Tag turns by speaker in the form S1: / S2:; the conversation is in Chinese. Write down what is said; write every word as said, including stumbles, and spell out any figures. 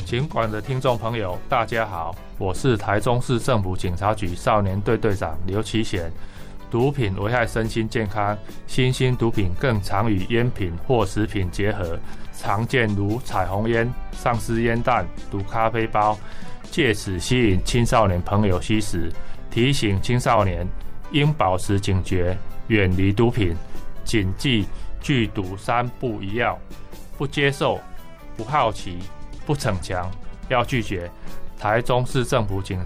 S1: 警管的听众朋友，大家好，我是台中市政府警察局少年队队长刘其贤。毒品危害身心健康，新兴毒品更常与烟品或食品结合，常见如彩虹烟、丧尸烟弹、毒咖啡包，借此吸引青少年朋友吸食，提醒青少年应保持警觉，远离毒品，谨记拒毒三不一要：不接受、不好奇、不逞强，要拒绝。台中市政府警